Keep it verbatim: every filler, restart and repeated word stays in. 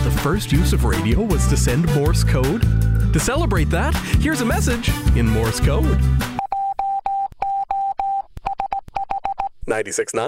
the first use of radio was to send Morse code? To celebrate that, here's a message in Morse code. ninety-six point nine